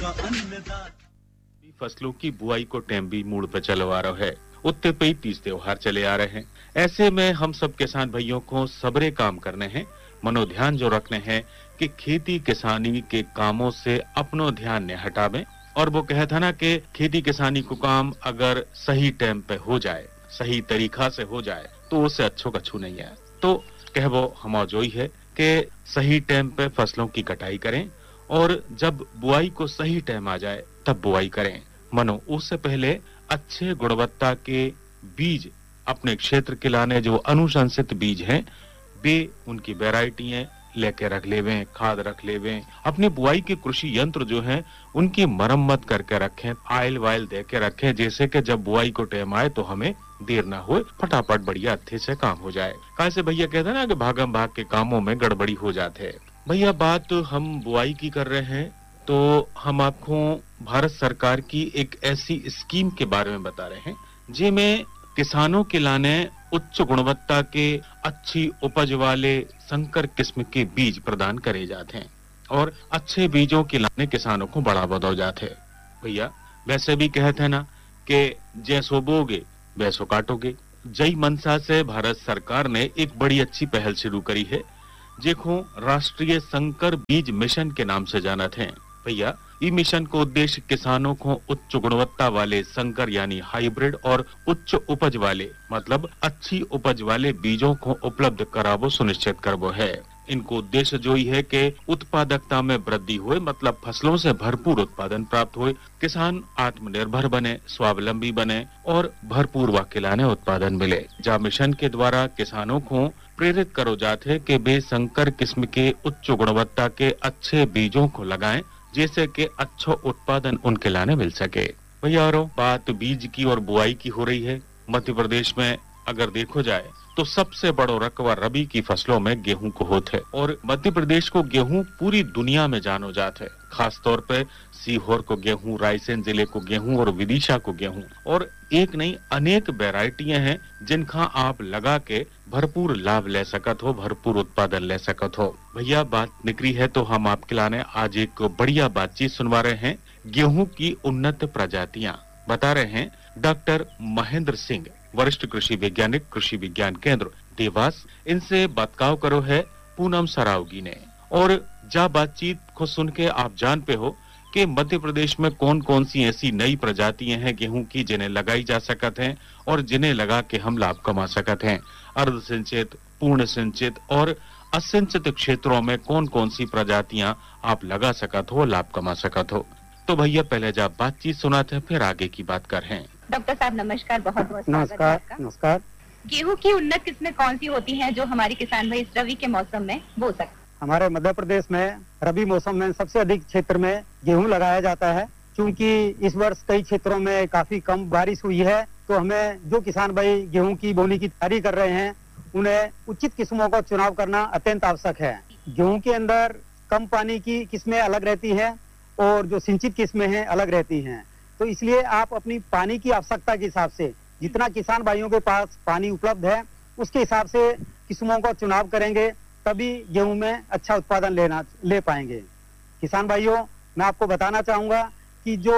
फसलों की बुआई को टाइम भी मूड पे चलवा रहा है, उत्ते पे ही तीज त्योहार चले आ रहे हैं। ऐसे में हम सब किसान भाइयों को सबरे काम करने हैं, मनोध्यान जो रखने हैं कि खेती किसानी के कामों से अपनो ध्यान न हटावें। और वो कहता ना कि खेती किसानी को काम अगर सही टाइम पे हो जाए, सही तरीका से हो जाए, तो उससे अच्छो कछु नहीं है। तो कहवो हम जोई है कि सही टाइम पे फसलों की कटाई करें और जब बुआई को सही टाइम आ जाए तब बुआई करें। मनो उससे पहले अच्छे गुणवत्ता के बीज अपने क्षेत्र के लाने, जो अनुशंसित बीज हैं, वे उनकी वैरायटियां लेके रख लेवें, खाद रख लेवें। अपने बुआई के कृषि यंत्र जो हैं उनकी मरम्मत करके रखें, आयल वायल दे के रखें, जैसे कि जब बुआई को टाइम आए तो हमें देर ना हो, फटाफट बढ़िया अच्छे से काम हो जाए। कैसे भैया कहते हैं ना कि भागम भाग के कामों में गड़बड़ी हो जाते है। भैया बात हम बुआई की कर रहे हैं तो हम आपको भारत सरकार की एक ऐसी स्कीम के बारे में बता रहे हैं जिसमें किसानों के लाने उच्च गुणवत्ता के अच्छी उपज वाले संकर किस्म के बीज प्रदान करे जाते हैं और अच्छे बीजों के लाने किसानों को बढ़ावा दो जाते हैं। भैया वैसे भी कहते हैं ना कि जैसो बोगे वैसो काटोगे। जय मनसा से भारत सरकार ने एक बड़ी अच्छी पहल शुरू करी है, देखो राष्ट्रीय संकर बीज मिशन के नाम से जानत हैं। भैया इस मिशन को उद्देश्य किसानों को उच्च गुणवत्ता वाले संकर यानी हाइब्रिड और उच्च उपज वाले मतलब अच्छी उपज वाले बीजों को उपलब्ध करावो सुनिश्चित करवो है। इनको उद्देश्य जो ही है कि उत्पादकता में वृद्धि होए, मतलब फसलों से भरपूर उत्पादन प्राप्त होए, किसान आत्मनिर्भर बने, स्वावलंबी बने और भरपूर व खिलाने उत्पादन मिले। जा मिशन के द्वारा किसानों को प्रेरित करो जाते कि वे संकर किस्म के उच्च गुणवत्ता के अच्छे बीजों को लगाएं, जैसे कि अच्छा उत्पादन उनके लाने मिल सके। भैया और बात बीज की और बुआई की हो रही है। मध्य प्रदेश में अगर देखो जाए तो सबसे बड़ो रकबा रबी की फसलों में गेहूं को होता है और मध्य प्रदेश को गेहूं पूरी दुनिया में जानो जाता है। खास तौर पे सीहोर को गेहूं, रायसेन जिले को गेहूं और विदिशा को गेहूं, और एक नहीं अनेक वैरायटियां हैं जिनका आप लगा के भरपूर लाभ ले सकत हो, भरपूर उत्पादन ले सकत हो। भैया बात निकली है तो हम आपके लाने आज एक बढ़िया बातचीत सुनवा रहे हैं। गेहूं की उन्नत प्रजातियां बता रहे हैं डॉक्टर महेंद्र सिंह, वरिष्ठ कृषि वैज्ञानिक, कृषि विज्ञान केंद्र देवास। इनसे बतकाव करो है पूनम सरावगी ने। और जा बातचीत को सुन के आप जान पे हो कि मध्य प्रदेश में कौन कौन सी ऐसी नई प्रजातियां हैं गेहूं की जिन्हें लगाई जा सकत हैं और जिन्हें लगा के हम लाभ कमा सकत हैं। अर्ध सिंचित, पूर्ण सिंचित और असिंचित क्षेत्रों में कौन कौन सी प्रजातियां आप लगा सकत हो, लाभ कमा सकत हो। तो भैया पहले जब बातचीत सुनाते हैं फिर आगे की बात कर हैं। डॉक्टर साहब नमस्कार, बहुत बहुत नमस्कार। नमस्कार। गेहूं की उन्नत किस्में कौन सी होती हैं जो हमारे किसान भाई इस रबी के मौसम में बो सकते? हमारे मध्य प्रदेश में रबी मौसम में सबसे अधिक क्षेत्र में गेहूं लगाया जाता है। क्योंकि इस वर्ष कई क्षेत्रों में काफी कम बारिश हुई है, तो हमें जो किसान भाई गेहूं की बोनी की तैयारी कर रहे हैं उन्हें उचित किस्मों का चुनाव करना अत्यंत आवश्यक है। गेहूं के अंदर कम पानी की किस्में अलग रहती है और जो सिंचित किस्में हैं अलग रहती हैं। तो इसलिए आप अपनी पानी की आवश्यकता के हिसाब से, जितना किसान भाइयों के पास पानी उपलब्ध है उसके हिसाब से किस्मों का चुनाव करेंगे, तभी गेहूं में अच्छा उत्पादन ले पाएंगे। किसान भाइयों, मैं आपको बताना चाहूंगा कि जो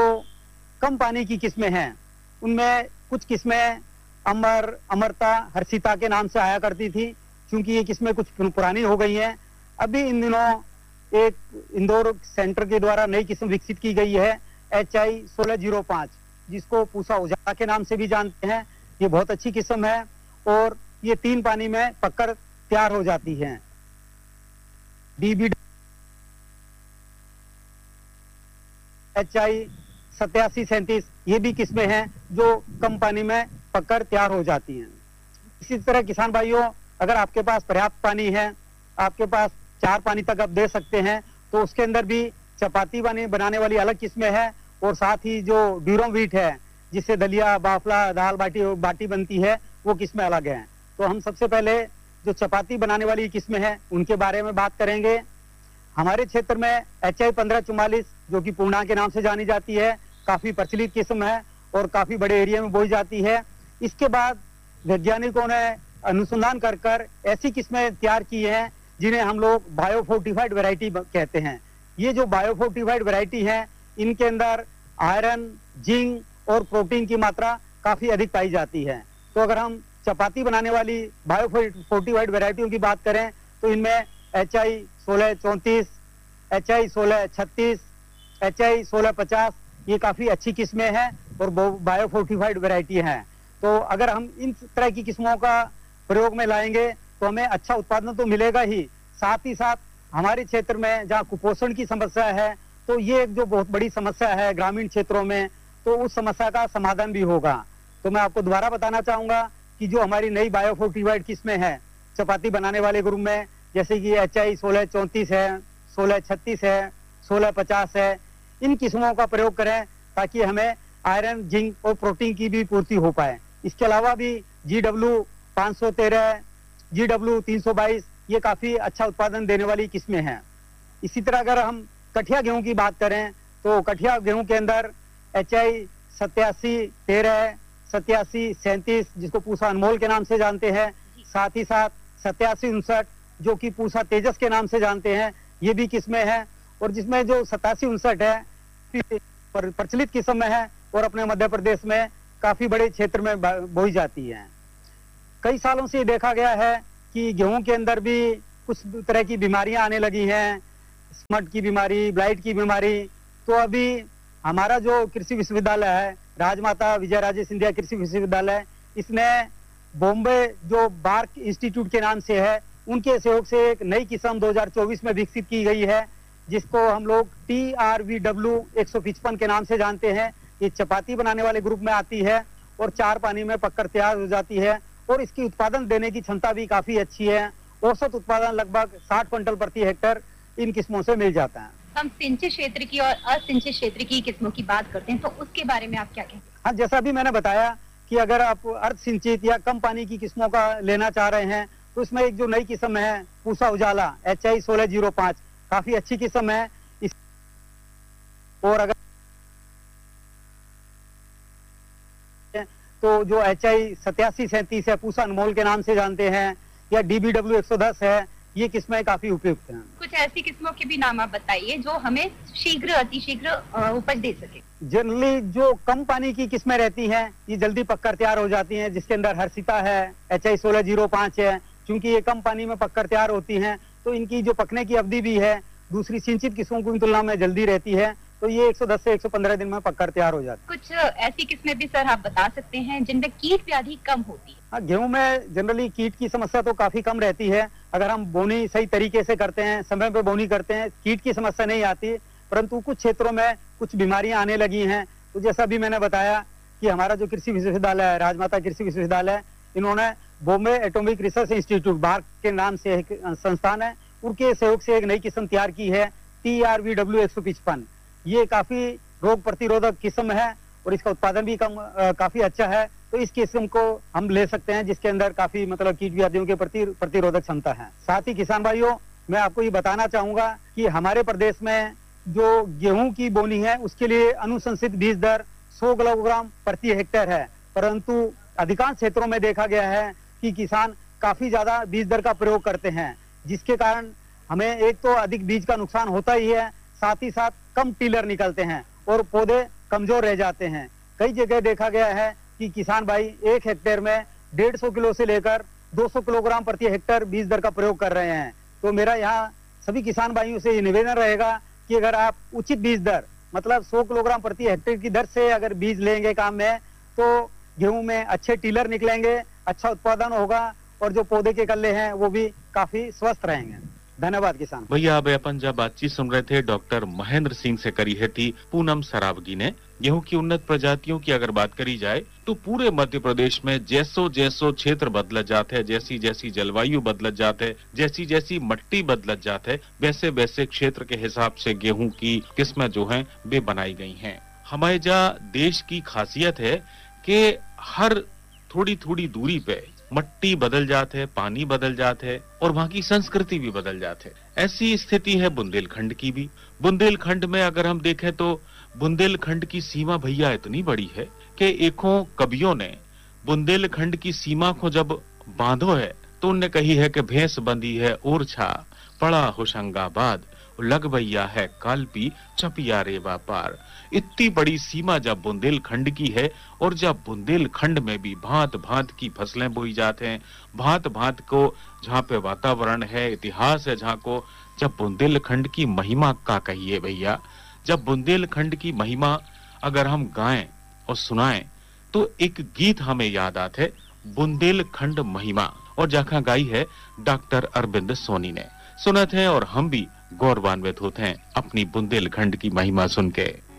कम पानी की किस्में हैं उनमें कुछ किस्में अमरता, हर्षिता के नाम से आया करती थी। क्योंकि ये किस्में कुछ पुरानी हो गई हैं, अभी इन दिनों एक इंदौर सेंटर के द्वारा नई किस्म विकसित की गई है HI 1605, जिसको पूसा उजाला के नाम से भी जानते हैं। ये बहुत अच्छी किस्म है और ये 3 पानी में पककर तैयार हो जाती है। DB HI 8737 ये भी किस्में हैं जो कम पानी में पककर तैयार हो जाती हैं। इसी तरह किसान भाइयों, अगर आपके पास पर्याप्त पानी है, आपके पास 4 पानी तक आप दे सकते हैं, तो उसके अंदर भी चपाती बनाने वाली अलग किस्में हैं और साथ ही जो ड्यूरम व्हीट है जिससे दलिया, बाफला, दाल बाटी बनती है, वो किस्में अलग हैं। तो हम सबसे पहले जो चपाती बनाने वाली किस्में हैं उनके बारे में बात करेंगे। हमारे क्षेत्र में HI 1544 जो कि पूर्णा के नाम से जानी जाती है, काफी प्रचलित किस्म है और काफी बड़े एरिया में बोई जाती है। इसके बाद वैज्ञानिकों ने अनुसंधान कर ऐसी किस्में तैयार की हैं जिन्हें हम लोग बायोफोर्टिफाइड वैरायटी कहते हैं। ये जो बायोफोर्टिफाइड वैरायटी है इनके अंदर आयरन, जिंक और प्रोटीन की मात्रा काफी अधिक पाई जाती है। तो अगर हम चपाती बनाने वाली बायो फोर्टिफाइड वैरायटियों की बात करें तो इनमें HI 1634, HI 1636, HI 1650 ये काफी अच्छी किस्में हैं और बायो फोर्टिफाइड वैरायटी हैं। तो अगर हम इन तरह की किस्मों का प्रयोग में लाएंगे तो हमें अच्छा उत्पादन तो मिलेगा ही, साथ ही साथ हमारे क्षेत्र में जहाँ कुपोषण की समस्या है तो ये एक जो बहुत बड़ी समस्या है ग्रामीण क्षेत्रों में, तो उस समस्या का समाधान भी होगा। तो मैं आपको दोबारा बताना चाहूंगा कि जो हमारी नई बायो फोर्टिफाइड किस्में हैं चपाती बनाने वाले ग्रुप में, जैसे कि HI 1634 है, 1636 है, 1650 है, इन किस्मों का प्रयोग करें ताकि हमें आयरन, जिंक और प्रोटीन की भी पूर्ति हो पाए। इसके अलावा भी GW 513, GW 322 ये काफी अच्छा उत्पादन देने वाली किस्में हैं। इसी तरह अगर हम कठिया गेहूं की बात करें तो कठिया गेहूं के अंदर HI 8713, 8737 जिसको पूसा अनमोल के नाम से जानते हैं, साथ ही साथ 8759 जो कि पूसा तेजस के नाम से जानते हैं, ये भी किस्में हैं। और जिसमें जो 8759 है प्रचलित किस्म है और अपने मध्य प्रदेश में काफी बड़े क्षेत्र में बोई जाती है। कई सालों से देखा गया है कि गेहूं के अंदर भी कुछ तरह की बीमारियां आने लगी हैं, स्मट की बीमारी, ब्लाइट की बीमारी। तो अभी हमारा जो कृषि विश्वविद्यालय है, राजमाता विजयराजे सिंधिया कृषि विश्वविद्यालय, इसने बॉम्बे जो बार्क इंस्टीट्यूट के नाम से है उनके सहयोग से एक नई किस्म 2024 में विकसित की गई है जिसको हम लोग TRVW 155 के नाम से जानते हैं। ये चपाती बनाने वाले ग्रुप में आती है और 4 पानी में पककर तैयार हो जाती है और इसकी उत्पादन देने की क्षमता भी काफी अच्छी है। औसत उत्पादन लगभग 60 क्विंटल प्रति हेक्टेयर इन किस्मों से मिल जाता है। हम सिंचित क्षेत्र की और असिंचित क्षेत्र की किस्मों की बात करते हैं तो उसके बारे में आप क्या कहें? हाँ, जैसा भी मैंने बताया कि अगर आप अर्ध सिंचित या कम पानी की किस्मों का लेना चाह रहे हैं तो इसमें एक जो नई किस्म है पूसा उजाला HI 1605 काफी अच्छी किस्म है। और अगर तो जो HI 8737 है पूसा अनमोल के नाम से जानते हैं, या DBW 110 है, ये किस्में काफी उपयुक्त हैं। कुछ ऐसी किस्मों के भी नाम आप बताइए जो हमें शीघ्र अतिशीघ्र उपज दे सके। जनरली जो कम पानी की किस्में रहती हैं ये जल्दी पककर तैयार हो जाती हैं, जिसके अंदर हर्षिता है, HI 1605 है। चूंकि ये कम पानी में पककर तैयार होती हैं तो इनकी जो पकने की अवधि भी है दूसरी सिंचित किस्मों की तुलना में जल्दी रहती है, तो ये 110 से 115 दिन में पककर तैयार हो जाती है। कुछ ऐसी किस्में भी सर आप बता सकते हैं जिनमें कीट व्याधि कम होती है? हाँ, गेहूं में जनरली कीट की समस्या तो काफी कम रहती है। अगर हम बोनी सही तरीके से करते हैं, समय पे बोनी करते हैं, कीट की समस्या नहीं आती। परंतु कुछ क्षेत्रों में कुछ बीमारियां आने लगी हैं। तो जैसा भी मैंने बताया कि हमारा जो कृषि विश्वविद्यालय है, राजमाता कृषि विश्वविद्यालय, इन्होंने Bombay atomic research institute bark के नाम से एक संस्थान है, उनके सहयोग से एक नई किस्म तैयार की है TRVW 155। ये काफी रोग प्रतिरोधक किस्म है और इसका उत्पादन भी काफी अच्छा है। तो इस किस्म को हम ले सकते हैं जिसके अंदर काफी मतलब कीट व्याधियों के प्रति प्रतिरोधक क्षमता है। साथ ही किसान भाइयों, मैं आपको ये बताना चाहूंगा कि हमारे प्रदेश में जो गेहूं की बोनी है उसके लिए अनुशंसित बीज दर 100 किलोग्राम प्रति हेक्टेयर है। परंतु अधिकांश क्षेत्रों में देखा गया है कि किसान काफी ज्यादा बीज दर का प्रयोग करते हैं, जिसके कारण हमें एक तो अधिक बीज का नुकसान होता ही है, साथ ही साथ कम टीलर निकलते हैं और पौधे कमजोर रह जाते हैं। कई जगह देखा गया है कि किसान भाई 1 हेक्टेयर में 150 किलो से लेकर 200 किलोग्राम प्रति हेक्टेयर बीज दर का प्रयोग कर रहे हैं। तो मेरा यहाँ सभी किसान भाइयों से निवेदन रहेगा कि अगर आप उचित बीज दर मतलब 100 किलोग्राम प्रति हेक्टेयर की दर से अगर बीज लेंगे काम में, तो गेहूं में अच्छे टीलर निकलेंगे, अच्छा उत्पादन होगा और जो पौधे के कल्ले हैं वो भी काफी स्वस्थ रहेंगे। धन्यवाद किसान भैया। अब अपन जब बातचीत सुन रहे थे डॉक्टर महेंद्र सिंह से करी है थी पूनम सरावगी ने। गेहूं की उन्नत प्रजातियों की अगर बात करी जाए तो पूरे मध्य प्रदेश में जैसो जैसो क्षेत्र बदलत जाते हैं, जैसी जैसी जलवायु बदलत जाते है, जैसी जैसी मिट्टी बदलत जाते है, वैसे वैसे क्षेत्र के हिसाब से गेहूं की किस्में जो हैं वे बनाई गई हैं। हमारे जहाँ देश की खासियत है कि हर थोड़ी थोड़ी दूरी पे मिट्टी बदल जाते है, पानी बदल जाते है और वहाँ की संस्कृति भी बदल जाते है। ऐसी स्थिति है बुंदेलखंड की भी। बुंदेलखंड में अगर हम देखें तो बुंदेलखंड की सीमा भैया इतनी बड़ी है कि एकों कवियों ने बुंदेलखंड की सीमा को जब बांधो है तो उनने कही है कि भैंस बंधी है ओरछा, पड़ा होशंगाबाद, लग भैया है कालपी चपिया रे व्यापार। इतनी बड़ी सीमा जब बुंदेलखंड की है और जब बुंदेलखंड में भी भांत भांत की फसलें बोई जाते हैं, भांत भांत को जहाँ पे वातावरण है, इतिहास है जहाँ को, जब बुंदेलखंड की महिमा का कहिए भैया। जब बुंदेलखंड की महिमा अगर हम गाएं और सुनाएं तो एक गीत हमें याद आते, बुंदेलखंड महिमा, और जखा गाई है डॉक्टर अरविंद सोनी ने। सुनत है और हम भी गौरवान्वित होते हैं अपनी बुंदेलखंड की महिमा सुन के।